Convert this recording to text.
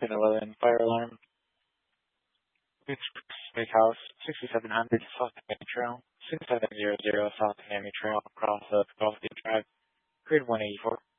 11 fire alarm. Steakhouse, 6700 South Miami Trail, 6700 South Miami Trail, across Gulf Drive, grid 184.